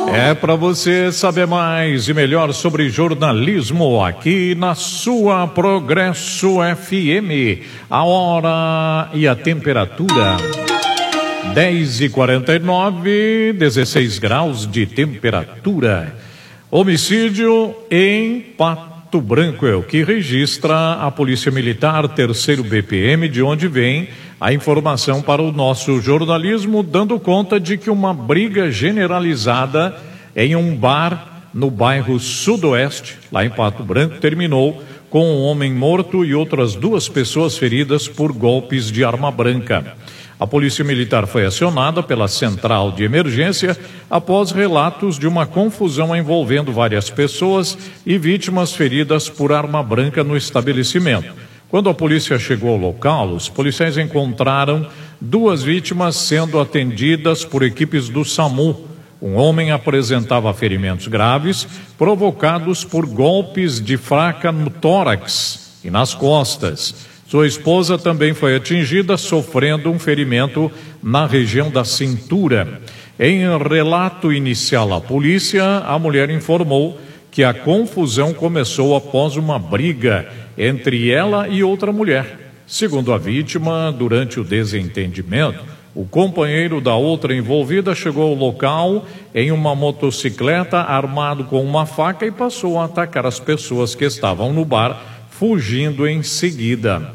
É para você saber mais e melhor sobre jornalismo aqui na sua Progresso FM. A hora e a temperatura: 10h49, 16 graus de temperatura. Homicídio em Pato Branco é o que registra a Polícia Militar, 3º BPM, de onde vem a informação para o nosso jornalismo, dando conta de que uma briga generalizada em um bar no bairro Sudoeste, lá em Pato Branco, terminou com um homem morto e outras 2 pessoas feridas por golpes de arma branca. A Polícia Militar foi acionada pela Central de Emergência após relatos de uma confusão envolvendo várias pessoas e vítimas feridas por arma branca no estabelecimento. Quando a polícia chegou ao local, os policiais encontraram 2 vítimas sendo atendidas por equipes do SAMU. Um homem apresentava ferimentos graves provocados por golpes de faca no tórax e nas costas. Sua esposa também foi atingida, sofrendo um ferimento na região da cintura. Em relato inicial à polícia, a mulher informou que a confusão começou após uma briga entre ela e outra mulher. Segundo a vítima, durante o desentendimento, o companheiro da outra envolvida chegou ao local em uma motocicleta armado com uma faca e passou a atacar as pessoas que estavam no bar, fugindo em seguida.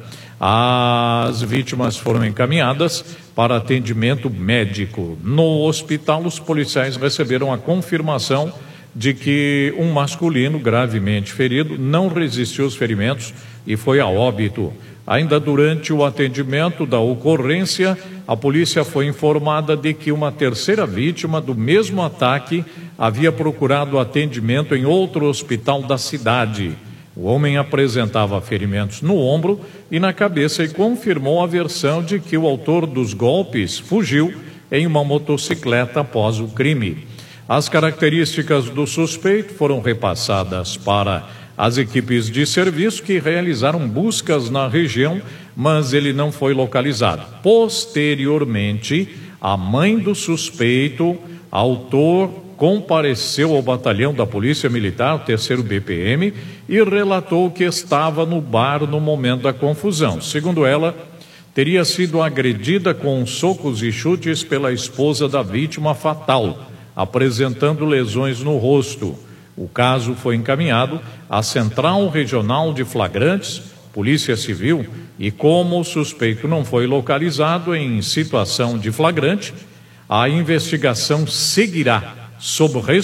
As vítimas foram encaminhadas para atendimento médico. No hospital, os policiais receberam a confirmação de que um masculino gravemente ferido não resistiu aos ferimentos e foi a óbito. Ainda durante o atendimento da ocorrência, a polícia foi informada de que uma 3ª vítima do mesmo ataque havia procurado atendimento em outro hospital da cidade. O homem apresentava ferimentos no ombro e na cabeça e confirmou a versão de que o autor dos golpes fugiu em uma motocicleta após o crime. As características do suspeito foram repassadas para as equipes de serviço que realizaram buscas na região, mas ele não foi localizado. Posteriormente, a mãe do suspeito, autor, compareceu ao batalhão da Polícia Militar, 3º BPM, e relatou que estava no bar no momento da confusão. Segundo ela, teria sido agredida com socos e chutes pela esposa da vítima fatal, apresentando lesões no rosto. O caso foi encaminhado à Central Regional de Flagrantes, Polícia Civil, e como o suspeito não foi localizado em situação de flagrante, a investigação seguirá sob